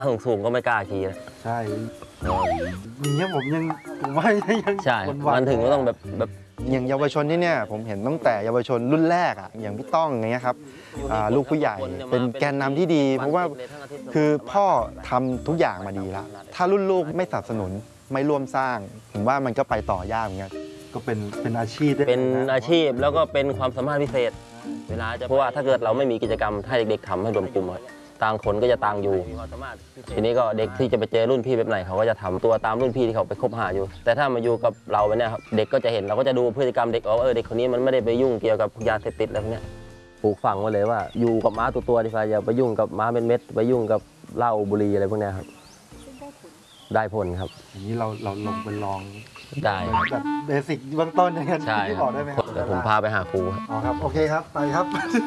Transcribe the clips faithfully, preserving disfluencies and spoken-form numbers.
สูงสูงก็ไม่กล้าขี่นะใช่อย่างเงี้ยผมยังผมว่ายังใช่มันถึงก็ต้องแบบแบบอย่างเยาวชนที่เนี่ยผมเห็นตั้งแต่เยาวชนรุ่นแรกอ่ะอย่างพี่ต้องอย่างเงี้ยครับลูกผู้ใหญ่เป็นแกนนำที่ดีเพราะว่าคือพ่อทำทุกอย่างมาดีแล้วถ้ารุ่นลูกไม่สนับสนุนไม่ร่วมสร้างผมว่ามันก็ไปต่อยากเหมือนกันก็เป็นเป็นอาชีพเป็นอาชีพแล้วก็เป็นความสามารถพิเศษเวลาจะเพราะว่าถ้าเกิดเราไม่มีกิจกรรมให้เด็กๆทำให้รวมกลุ่มต่างคนก็จะต่างอยู่ทีนี้ก็เด็กที่จะไปเจอรุ่นพี่แบบไหนเขาก็จะทำตัวตามรุ่นพี่ที่เขาไปคบหาอยู่แต่ถ้ามาอยู่กับเราเนี่ยครับเด็กก็จะเห็นเราก็จะดูพฤติกรรมเด็กอ๋อเออเด็กคนนี้มันไม่ได้ไปยุ่งเกี่ยวกับยาเสพติดอะไรพวกนี้ปลูกฝังไว้เลยว่าอยู่กับม้าตัวตัวดีกว่าอย่าไปยุ่งกับม้าเป็นเม็ดไปยุ่งกับเหล้าบุหรี่อะไรพวกนี้ครับได้ผลครับอย่างนี้เราเราลงไปลองได้แบบเบสิกเบื้องต้นอย่างเงี้ยที่บอกได้ไหมครับเดี๋ยวผมพาไปหาครูอ๋อครับโอเคครับไปครับ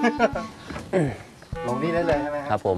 ลงนี่ได้เลยใช่ไหมครับผม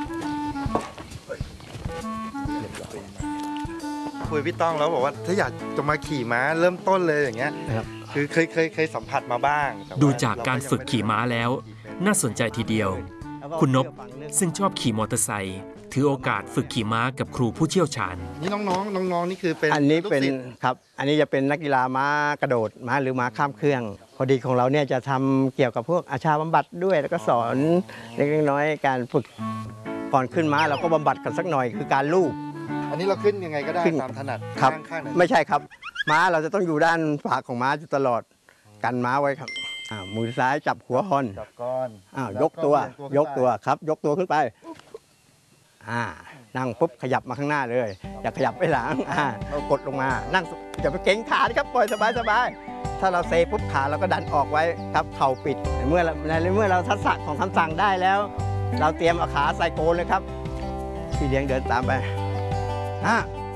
คุยพี่ต้องแล้วบอกว่าถ้าอยากจะมาขี่ม้าเริ่มต้นเลยอย่างเงี้ยคือเคยเคยเคยสัมผัสมาบ้างดูจากการฝึกขี่ม้าแล้วน่าสนใจทีเดียวคุณนพซึ่งชอบขี่มอเตอร์ไซค์ถือโอกาสฝึกขี่ม้ากับครูผู้เชี่ยวชาญนี่น้องๆน้องๆนี่คือเป็นอันนี้เป็นครับอันนี้จะเป็นนักกีฬาม้ากระโดดม้าหรือม้าข้ามเครื่องพอดีของเราเนี่ยจะทำเกี่ยวกับพวกอาชาบำบัดด้วยแล้วก็สอนเล็กน้อยการฝึกก่อนขึ้นม้าเราก็บำบัดกันสักหน่อยคือการลูบอันนี้เราขึ้นยังไงก็ได้ตามถนัดครับไม่ใช่ครับม้าเราจะต้องอยู่ด้านฝาของม้าอยู่ตลอดกันม้าไว้ครับมือซ้ายจับหัวฮอนจับก้อนอ้าวยกตัวยกตัวครับยกตัวขึ้นไปอ่านั่งปุ๊บขยับมาข้างหน้าเลยอย่าขยับไปหลังอ่าเรากดลงมานั่งอย่าไปเก่งขาครับปล่อยสบายสบายถ้าเราเซปุ๊บขาเราก็ดันออกไว้ครับเข่าปิดเมื่อในเมื่อเราทักษะของคำสั่งได้แล้วเราเตรียมเอาขาใส่โกนเลยครับพี่เลี้ยงเดินตามไปอ่ะ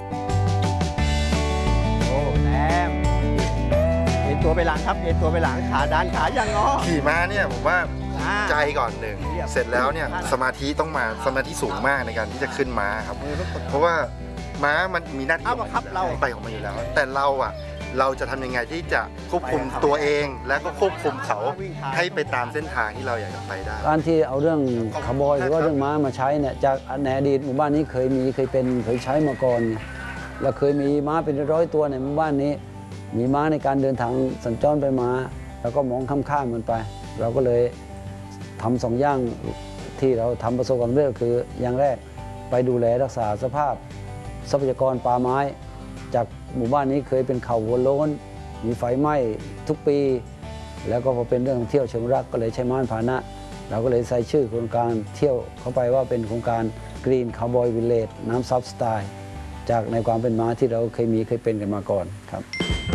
โอ้แต้มเอ็นตัวไปหลังครับเอ็นตัวไปหลังขาดันขาอย่างงอขี่ม้าเนี่ยผมว่าใจก่อนหนึ่งเสร็จแล้วเนี่ยสมาธิต้องมาสมาธิสูงมากในการที่จะขึ้นม้าครับเพราะว่าม้ามันมีหน้าที่ครับเราไปของมันอยู่แล้วแต่เราอ่ะเราจะทำยังไงที่จะควบคุมตัวเองและก็ควบคุมเขาให้ไปตามเส้นทางที่เราอยากจะไปได้การที่เอาเรื่องคาร์บอยหรือว่าเรื่องม้ามาใช้เนี่ยจากในอดีตหมู่บ้านนี้เคยมีเคยเป็นเคยใช้มาก่อนและเคยมีม้าเป็นร้อยตัวในหมู่บ้านนี้มีม้าในการเดินทางสัญจรไปมาแล้วก็มองข้ามๆมันไปเราก็เลยทำสองอย่างที่เราทำประสบความสำเร็จคืออย่างแรกไปดูแลรักษาสภาพทรัพยากรป่าไม้จากหมู่บ้านนี้เคยเป็นเขาหัวโล้นมีไฟไหม้ทุกปีแล้วก็พอเป็นเรื่องเที่ยวเชิงรักก็เลยใช้ม้าพาหนะเราก็เลยใส่ชื่อโครงการเที่ยวเข้าไปว่าเป็นโครงการ Green Cowboy Village น้ำซับสไตล์จากในความเป็นม้าที่เราเคยมีเคยเป็นกันมาก่อนครับ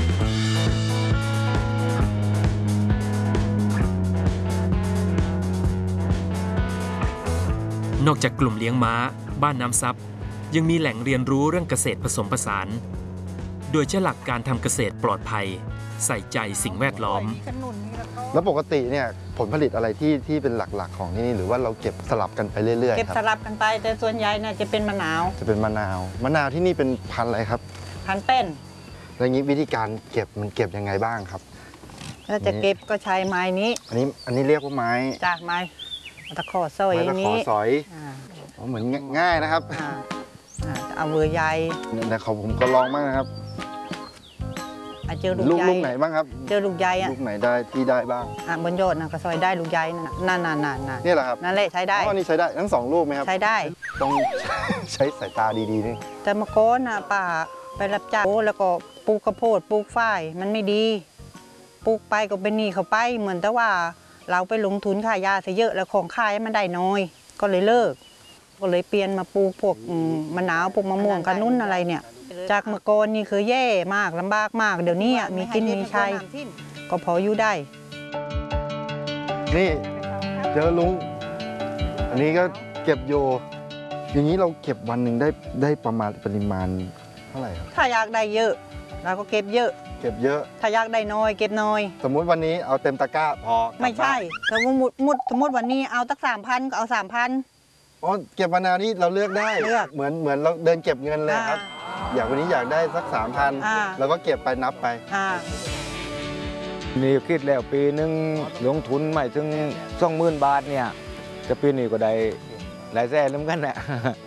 นอกจากกลุ่มเลี้ยงม้าบ้านน้ำซับยังมีแหล่งเรียนรู้เรื่องเกษตรผสมผสานโดยใช้หลักการทำเกษตรปลอดภัยใส่ใจสิ่งแวดล้อมแล้วปกติเนี่ยผลผลิตอะไรที่ที่เป็นหลักๆของที่นี่หรือว่าเราเก็บสลับกันไปเรื่อยๆเก็บสลับกันไปแต่ส่วนใหญ่เนี่ยจะเป็นมะนาวจะเป็นมะนาวมะนาวที่นี่เป็นพันธุ์อะไรครับพันธุ์เป็นแล้วอย่างนี้วิธีการเก็บมันเก็บยังไงบ้างครับถ้าจะเก็บก็ใช้ไม้นี้อันนี้อันนี้เรียกว่าไม้จากไม้ตะขอซอยนี้ตะขอซอยเหมือนง่ายนะครับเอาเบอร์ใหญ่แต่เขาผมก็ลองมากนะครับเจอลูกลูกลูกไหนบ้างครับเจอลูกใหญ่อะลูกไหนได้ที่ได้บ้างอ่ะบนยอดนะก็ซอยได้ลูกใหญ่นั่นนั่นนั่นนั่นนี่แหละครับนั่นแหละใช้ได้อ๋อนี่ใช้ได้ทั้งสองลูกไหมครับใช้ได้ต้องใช้สายตาดีๆนี่แต่เมื่อก่อนนะป้าไปรับจ้างแล้วก็ปลูกข้าวโพดปลูกฝ้ายมันไม่ดีปลูกไปก็เป็นหนี้เขาไปเหมือนแต่ว่าเราไปลงทุนค่ายาซะเยอะแล้วของขายมันได้น้อยก็เลยเลิกก็เลยเปลี่ยนมาปลูกพวกมะนาวปลูกมะม่วงขนุนอะไรเนี่ยจากเมื่อก่อนนี่คือแย่มากลำบากมากเดี๋ยวนี้มีกินมีใช้ก็พออยู่ได้นี่เจอลุงอันนี้ก็เก็บอยู่อย่างนี้เราเก็บวันหนึ่งได้ได้ประมาณปริมาณเท่าไหร่ครับถ้าอยากได้เยอะเราก็เก็บเยอะเก็บเยอะถ้าอยากได้น้อยเก็บน้อยสมมุติวันนี้เอาเต็มตะกร้าพอไม่ใช่สมมติมุดสมมติวันนี้เอาตั้งสามพันก็เอาสามพันอ๋อเก็บมะนาวนี่เราเลือกได้เลือกเหมือนเหมือนเราเดินเก็บเงินเลยครับอยากวันนี้อยากได้สักสามพันเราก็เก็บไปนับไปนี่คิดแล้วปีนึงลงทุนไม่ถึงสองหมื่นบาทเนี่ยจะปีนี้ก็ได้หลายแสนเหมือนกันแหละ